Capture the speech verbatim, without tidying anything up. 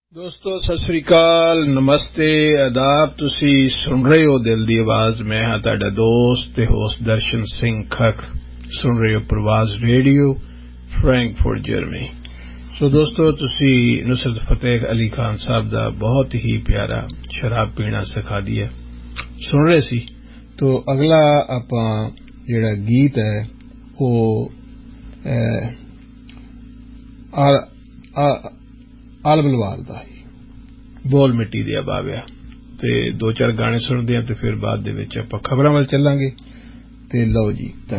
ਦੋਸਤੋ ਸਤਿ ਸ੍ਰੀ ਅਕਾਲ, ਨਮਸਤੇ, ਆਦਾਬ। ਤੁਸੀਂ ਸੁਣ ਰਹੇ ਹੋ ਦਿਲ ਦੀ ਆਵਾਜ਼। ਮੈਂ ਹਾਂ ਤੁਹਾਡਾ ਦੋਸਤ ਤੇ ਹੋਸਟ ਦਰਸ਼ਨ ਸਿੰਘ ਖੱਖ। ਸੁਣ ਰਹੇ ਹੋ ਪ੍ਰਵਾਜ਼ ਰੇਡੀਓ, ਫਰੈਂਕਫਰਟ, ਜਰਮਨੀ। ਸੋ ਦੋਸਤੋ, ਤੁਸੀਂ ਨੁਸਰਤ ਫਤਿਹ ਅਲੀ ਖਾਨ ਸਾਹਿਬ ਦਾ ਬਹੁਤ ਹੀ ਪਿਆਰਾ ਸ਼ਰਾਬ ਪੀਣਾ ਸਿਖਾ ਦਿਆ ਸੁਣ ਰਹੇ ਸੀ। ਤੋ ਅਗਲਾ ਆਪਾਂ ਜਿਹੜਾ ਗੀਤ ਹੈ ਉਹ ਆਲ ਬਲਵਾਰ ਦਾ ਬੋਲ ਮਿੱਟੀ ਦੇ ਬਾਬਿਆ। ਤੇ ਦੋ ਚਾਰ ਗਾਣੇ ਸੁਣਦੇ ਹਾਂ ਤੇ ਫਿਰ ਬਾਅਦ ਦੇ ਵਿੱਚ ਆਪਾਂ ਖਬਰਾਂ ਵੱਲ ਚੱਲਾਂਗੇ। ਤੇ ਲਓ ਜੀ।